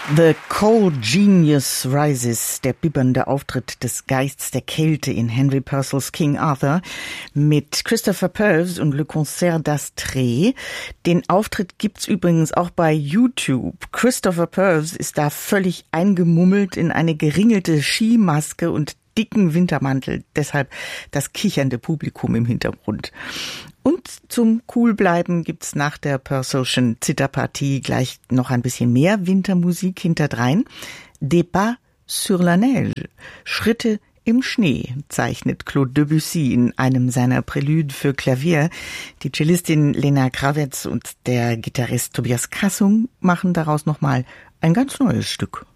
The Cold Genius Rises, der bibbernde Auftritt des Geists der Kälte in Henry Purcells King Arthur mit Christopher Purves und Le Concert d'Astrée. Den Auftritt gibt's übrigens auch bei YouTube. Christopher Purves ist da völlig eingemummelt in eine geringelte Skimaske und dicken Wintermantel, deshalb das kichernde Publikum im Hintergrund. Und zum Coolbleiben gibt's nach der Purcellschen Zitterpartie gleich noch ein bisschen mehr Wintermusik hinterdrein. Des pas sur la neige, Schritte im Schnee, zeichnet Claude Debussy in einem seiner Prälüde für Klavier. Die Cellistin Lena Krawetz und der Gitarrist Tobias Kassung machen daraus nochmal ein ganz neues Stück.